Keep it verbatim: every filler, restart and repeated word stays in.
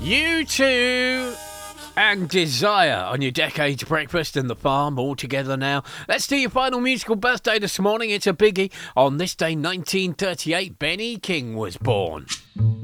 U two and Desire on your Decades Breakfast and The Farm all together now. Let's do your final musical birthday this morning. It's a biggie. On this day, nineteen thirty-eight, Benny King was born.